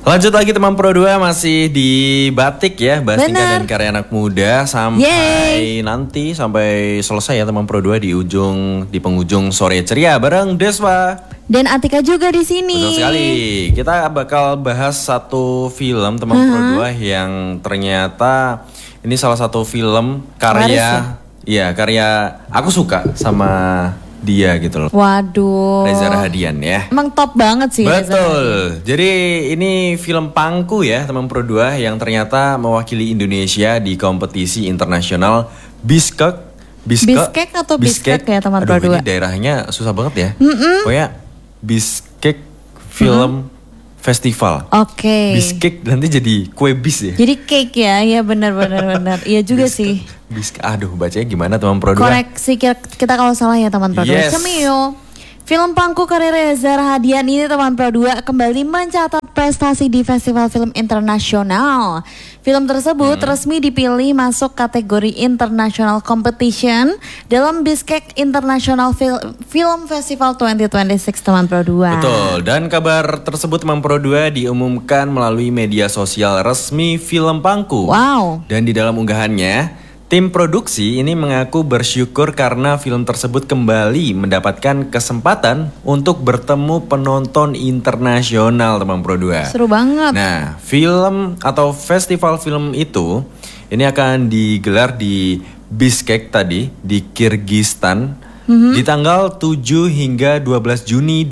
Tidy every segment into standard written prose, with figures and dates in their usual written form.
Lanjut lagi teman Pro 2 masih di Batik ya, bahas tingkah dan karya anak muda sampai nanti sampai selesai ya teman Pro 2 di penghujung sore ceria bareng Deswa dan Atika juga di sini. Betul sekali. Kita bakal bahas satu film teman Pro 2 yang ternyata ini salah satu film karya karya aku suka sama dia gitu loh. Waduh. Reza Rahadian ya. Emang top banget sih. Betul. Jadi ini film Pangku ya teman Pro 2 yang ternyata mewakili Indonesia di kompetisi internasional Biskek atau Biskek ya teman Pro 2. Ini daerahnya susah banget ya. Pokoknya Biskek Film Festival. Oke. Biskek nanti jadi kue bis ya. Jadi cake ya. Iya benar. Iya juga sih. Aduh bacanya gimana teman Pro 2? Koreksi kita kalau salah ya teman Pro 2. Yes. Cemil. Film Pangku karya Reza Rahadian ini teman Pro 2 kembali mencatat prestasi di Festival Film Internasional. Film tersebut resmi dipilih masuk kategori International Competition dalam Biskek International Film Festival 2026 teman Pro 2. Betul, dan kabar tersebut teman Pro 2 diumumkan melalui media sosial resmi Film Pangku. Wow. Dan di dalam unggahannya, tim produksi ini mengaku bersyukur karena film tersebut kembali mendapatkan kesempatan untuk bertemu penonton internasional teman Pro 2. Seru banget. Nah, film atau festival film itu ini akan digelar di Bishkek tadi di Kirgistan di tanggal 7 hingga 12 Juni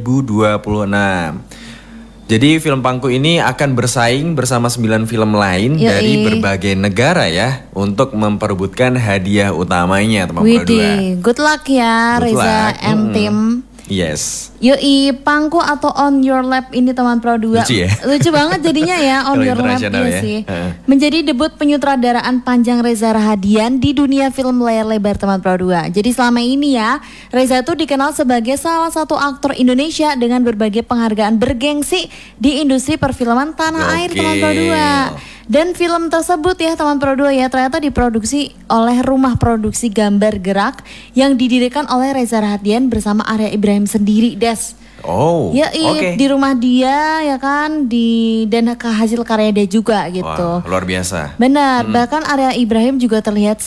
2026. Jadi film Pangku ini akan bersaing bersama 9 film lain dari berbagai negara ya untuk memperebutkan hadiah utamanya teman Pro 2. Good luck ya Reza and team. Yes. Yoi, Pangku atau On Your Lap ini teman Pro 2. Lucu ya? Lucu banget jadinya ya On Your Lap ya sih. Menjadi debut penyutradaraan panjang Reza Rahadian di dunia film layar lebar teman Pro 2. Jadi selama ini ya, Reza itu dikenal sebagai salah satu aktor Indonesia dengan berbagai penghargaan bergengsi di industri perfilman tanah air teman Pro 2. Dan film tersebut ya teman Pro 2 ya ternyata diproduksi oleh Rumah Produksi Gambar Gerak yang didirikan oleh Reza Rahadian bersama Arya Ibrahim sendiri Des. Oh, ya di rumah dia ya kan dan hasil karya dia juga gitu. Wah, luar biasa. Benar, bahkan Arya Ibrahim juga terlibat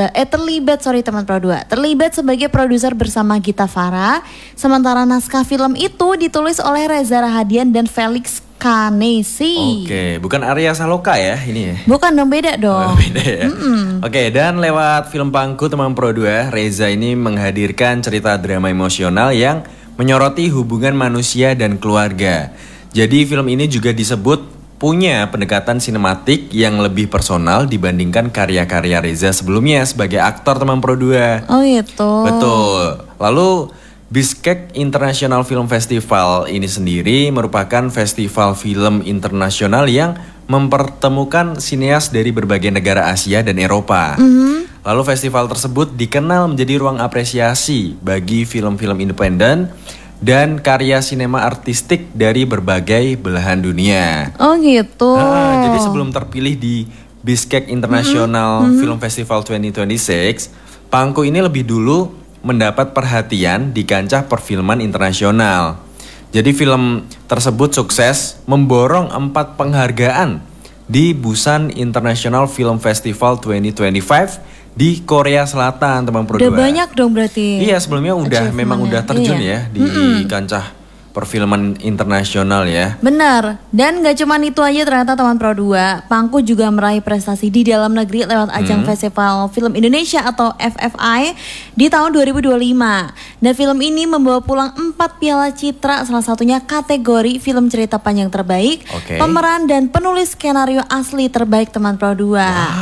teman Pro 2. Terlibat sebagai produser bersama Gita Farah. Sementara naskah film itu ditulis oleh Reza Rahadian dan Felix Kanesi. Oke, bukan Arya Saloka ya ini ya? Bukan dong, beda dong. Beda ya? Oke, dan lewat film Pangku teman Pro 2, Reza ini menghadirkan cerita drama emosional yang menyoroti hubungan manusia dan keluarga. Jadi film ini juga disebut punya pendekatan sinematik yang lebih personal dibandingkan karya-karya Reza sebelumnya sebagai aktor teman Pro 2. Oh gitu. Betul. Lalu Bishkek International Film Festival ini sendiri merupakan festival film internasional yang mempertemukan sineas dari berbagai negara Asia dan Eropa. Lalu festival tersebut dikenal menjadi ruang apresiasi bagi film-film independen dan karya sinema artistik dari berbagai belahan dunia. Oh gitu. Jadi sebelum terpilih di Bishkek International Film Festival 2026, Pangku ini lebih dulu mendapat perhatian di kancah perfilman internasional. Jadi film tersebut sukses memborong 4 penghargaan di Busan International Film Festival 2025 di Korea Selatan teman Pro 2. Udah banyak dong berarti. Iya, sebelumnya memang udah terjun ya di kancah perfilman internasional ya. Benar. Dan gak cuma itu aja ternyata teman Pro 2, Pangku juga meraih prestasi di dalam negeri lewat ajang Festival Film Indonesia atau FFI di tahun 2025. Dan film ini membawa pulang 4 piala citra, salah satunya kategori film cerita panjang terbaik, pemeran dan penulis skenario asli terbaik teman Pro 2.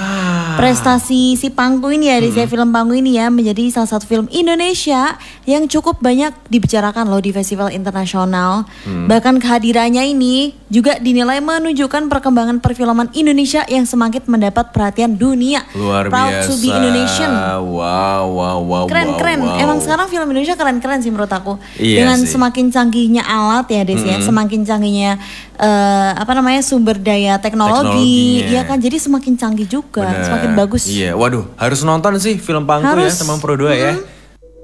Prestasi si Pangku ini ya, di film Pangku ini ya menjadi salah satu film Indonesia yang cukup banyak dibicarakan loh di festival internasional. Bahkan kehadirannya ini juga dinilai menunjukkan perkembangan perfilman Indonesia yang semakin mendapat perhatian dunia. Luar Proud biasa. to be Indonesian. Wow. Keren. Emang sekarang film Indonesia keren-keren sih menurut aku. Iya dengan sih. semakin canggihnya alat ya Des ya, semakin canggihnya sumber daya teknologi, ya kan, jadi semakin canggih juga, semakin bagus. Iya, waduh, harus nonton sih film Pangku ya teman Pro 2 ya.